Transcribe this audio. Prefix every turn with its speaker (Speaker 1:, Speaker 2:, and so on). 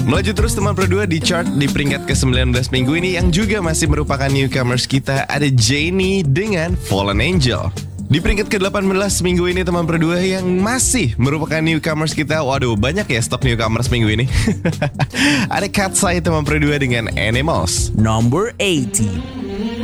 Speaker 1: Melaju terus teman Pro 2 di chart di peringkat ke-19 minggu ini yang juga masih merupakan newcomers kita, ada Jennie dengan Fallen Angel. Di peringkat ke-18 minggu ini teman Pro 2 yang masih merupakan newcomers kita. Waduh, banyak ya stok newcomers minggu ini. Ada Katseye teman Pro 2 dengan Animals.
Speaker 2: Number 18.